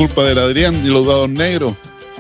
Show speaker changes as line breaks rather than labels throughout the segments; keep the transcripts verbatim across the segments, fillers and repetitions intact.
culpa del Adrián y los dados negros.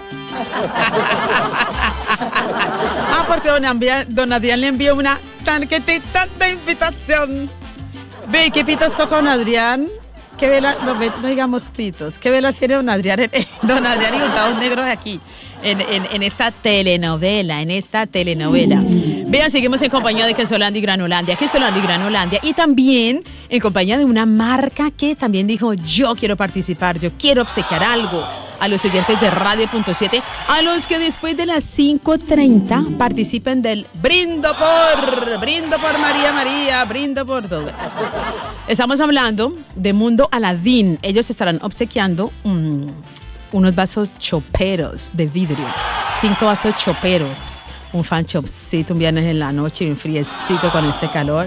Ah, porque don Adrián, don Adrián le envió una tarjetita de invitación. Ve, ¿qué pitos toca don Adrián? ¿Qué velas? No, no digamos pitos. ¿Qué velas tiene don Adrián? En, don Adrián y los dados negros aquí. En, en, en esta telenovela, en esta telenovela. Vean, seguimos en compañía de Quesolandia y Granolandia, Quesolandia y Granolandia, y también en compañía de una marca que también dijo, yo quiero participar, yo quiero obsequiar algo a los oyentes de Radio Punto siete, a los que después de las cinco treinta participen del Brindo por, Brindo por María María, Brindo por todo eso. Estamos hablando de Mundo Aladín. Ellos estarán obsequiando um, unos vasos choperos de vidrio, cinco vasos choperos, un fan chopcito, un viernes en la noche, un friecito con ese calor,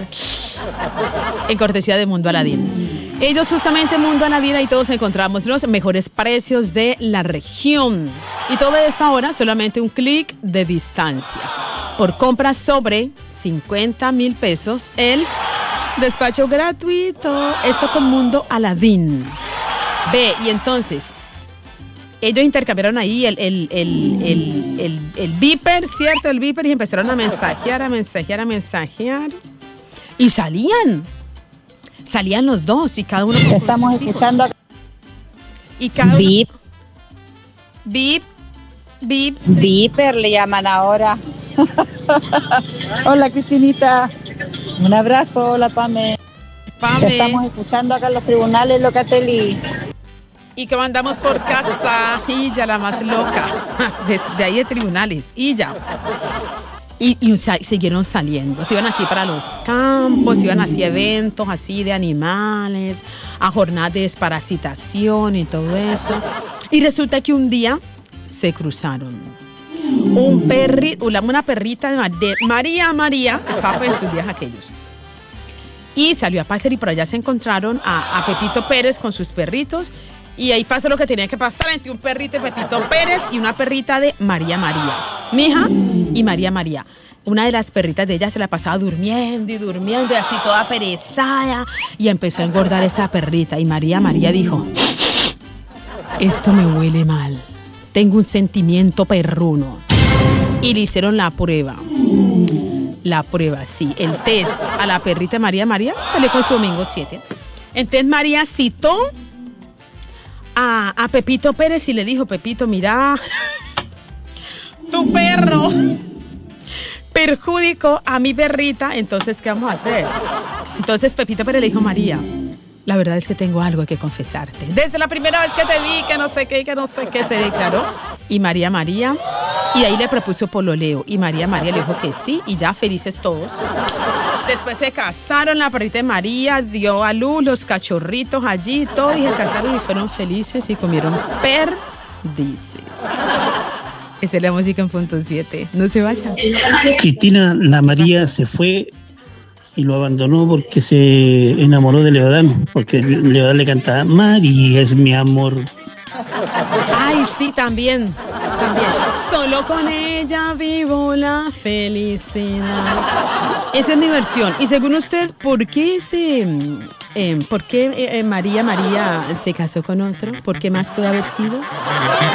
en cortesía de Mundo Aladín. Ellos justamente Mundo Aladín, ahí todos encontramos los mejores precios de la región. Y todo esto ahora solamente un clic de distancia. Por compras sobre cincuenta mil pesos, el despacho gratuito. Esto con Mundo Aladín. Ve, y entonces ellos intercambiaron ahí el, el, el, el, el, el beeper, ¿cierto? El beeper, y empezaron a mensajear, a mensajear, a mensajear. Y salían. Salían los dos y cada uno...
Estamos escuchando...
Hijos. Y cada uno...
Beep.
Beep. Beep.
Beeper le llaman ahora. Hola, Cristinita. Un abrazo. Hola, Pame.
Pame.
Estamos escuchando acá en los tribunales Locatelli.
Y que mandamos por casa. Y ya la más loca. Desde ahí de tribunales. Y ya. Y, y sa- siguieron saliendo. Se iban así para los campos, iban así a eventos así de animales, a jornadas de desparasitación y todo eso. Y resulta que un día se cruzaron. Un perrito, una perrita de, de María María, estaba pues en sus días aquellos. Y salió a pasear y por allá se encontraron a, a Pepito Pérez con sus perritos. Y ahí pasó lo que tenía que pasar entre un perrito de Pepito Pérez y una perrita de María María. Mija y María María. Una de las perritas de ella se la pasaba durmiendo y durmiendo y así toda perezada. Y empezó a engordar esa perrita. Y María María dijo, esto me huele mal. Tengo un sentimiento perruno. Y le hicieron la prueba. La prueba, sí. El test a la perrita María María salió con su domingo siete. Entonces María citó A, a Pepito Pérez y le dijo, Pepito, mira, tu perro perjudicó a mi perrita, entonces, ¿qué vamos a hacer? Entonces Pepito Pérez le dijo, María, la verdad es que tengo algo que confesarte. Desde la primera vez que te vi, que no sé qué, que no sé qué, se declaró. Y María María, y ahí le propuso pololeo, y María María le dijo que sí, y ya felices todos. Después se casaron, la perrita de María dio a luz los cachorritos allí, todos y se casaron y fueron felices y comieron perdices. Esa es la música en punto siete. No se vayan.
Cristina, la María se fue y lo abandonó porque se enamoró de Leodán, porque Leodán le cantaba, María es mi amor.
Ay, sí, también, también. Solo con ella vivo la felicidad. Esa es mi versión. Y según usted, ¿por qué se, eh, por qué eh, María María se casó con otro? ¿Por qué más puede haber sido?